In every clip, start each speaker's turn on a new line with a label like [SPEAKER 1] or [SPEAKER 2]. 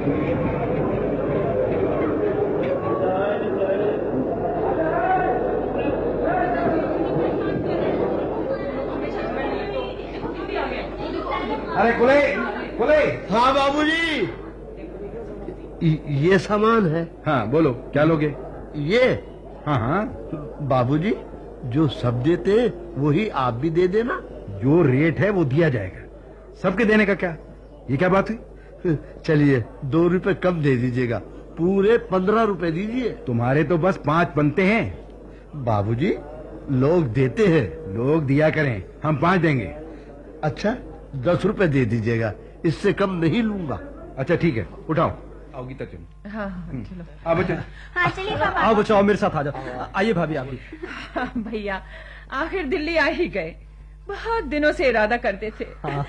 [SPEAKER 1] अरे कुले कुले।
[SPEAKER 2] हाँ बाबूजी। ये सामान है।
[SPEAKER 1] हाँ बोलो, क्या लोगे?
[SPEAKER 2] ये।
[SPEAKER 1] हाँ हाँ
[SPEAKER 2] बाबूजी, जो सब देते वही आप भी दे देना।
[SPEAKER 1] जो रेट है वो दिया जाएगा, सबके देने का क्या? ये क्या बात हुई?
[SPEAKER 2] चलिए 2 रुपए कम दे दीजिएगा, पूरे 15 रुपए दीजिए।
[SPEAKER 1] तुम्हारे तो बस 5 बनते हैं।
[SPEAKER 2] बाबूजी, लोग देते हैं।
[SPEAKER 1] लोग दिया करें, हम 5 देंगे।
[SPEAKER 2] अच्छा 10 रुपए दे दीजिएगा, इससे कम नहीं लूंगा।
[SPEAKER 1] अच्छा ठीक है, उठाओ। आओ गीता चलो।
[SPEAKER 3] हाँ चलो।
[SPEAKER 1] आओ बच्चों।
[SPEAKER 4] हाँ चलिए पापा।
[SPEAKER 5] आओ बच्चों, आओ मेरे साथ आ जाओ। आइए भाभी आप भी।
[SPEAKER 3] भैया आखिर दिल्ली आ ही गए, बहुत दिनों से इरादा करते थे।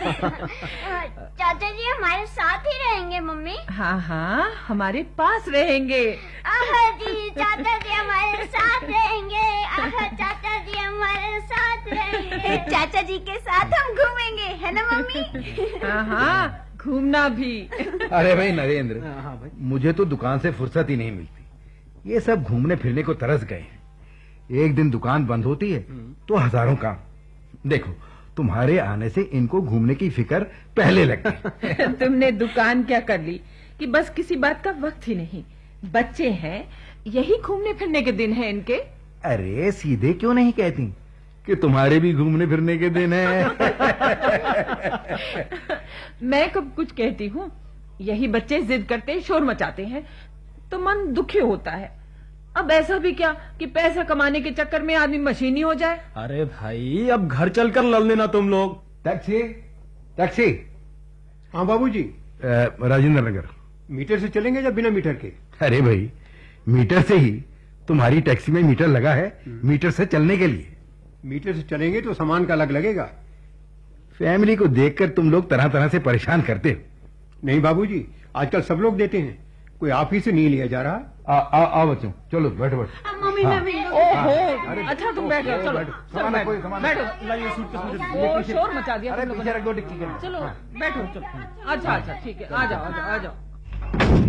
[SPEAKER 4] चाचा जी हमारे साथ ही रहेंगे मम्मी?
[SPEAKER 3] हाँ हाँ, हमारे पास रहेंगे।
[SPEAKER 4] आहा जी, चाचा जी हमारे साथ रहेंगे। आहा चाचा जी हमारे साथ रहेंगे। चाचा जी के साथ हम घूमेंगे, है ना मम्मी?
[SPEAKER 3] हाँ हाँ, घूमना भी।
[SPEAKER 1] अरे भाई नरेंद्र,
[SPEAKER 5] हाँ भाई।
[SPEAKER 1] मुझे तो दुकान से फुर्सत ही नहीं मिलती। ये सब घूमने फिरने को तरस गए हैं। एक दिन दुकान बंद होती है तो हजारों काम। देखो, तुम्हारे आने से इनको घूमने की फिक्र पहले लग गई।
[SPEAKER 3] तुमने दुकान क्या कर ली कि बस किसी बात का वक्त ही नहीं। बच्चे हैं, यही घूमने फिरने के दिन हैं इनके।
[SPEAKER 1] अरे सीधे क्यों नहीं कहती कि तुम्हारे भी घूमने फिरने के दिन है?
[SPEAKER 3] मैं कब कुछ कहती हूँ, यही बच्चे जिद करते शोर मचाते हैं तो मन दुखी होता है। अब ऐसा भी क्या कि पैसा कमाने के चक्कर में आदमी मशीनी हो जाए।
[SPEAKER 5] अरे भाई, अब घर चलकर लड़ लेना तुम लोग।
[SPEAKER 1] Taxi taxi.
[SPEAKER 6] हाँ बाबूजी।
[SPEAKER 1] राजेंद्र नगर।
[SPEAKER 6] मीटर से चलेंगे या बिना मीटर के?
[SPEAKER 1] अरे भाई, मीटर से ही। तुम्हारी टैक्सी में मीटर लगा है, मीटर से चलने के लिए।
[SPEAKER 6] मीटर से चलेंगे तो सामान का अलग लगेगा।
[SPEAKER 1] फैमिली को देखकर तुम लोग तरह तरह से परेशान करते हो।
[SPEAKER 6] नहीं बाबूजी, आजकल सब लोग देते हैं, कोई आप ही से नहीं लिया जा रहा।
[SPEAKER 1] आओ बच्चों, चलो बैठो बैठो।
[SPEAKER 4] मम्मी मैं
[SPEAKER 3] ओहो, अच्छा तुम बैठ जाओ, चलो चलो बैठो, बैठो।
[SPEAKER 5] लाइए सूटकेस मुझे।
[SPEAKER 3] शोर मचा दिया तुम लोगों ने।
[SPEAKER 1] पीछे रख दो डिक्की के।
[SPEAKER 3] चलो बैठो, चलो। अच्छा अच्छा ठीक है, आ जाओ आ जाओ आ जाओ।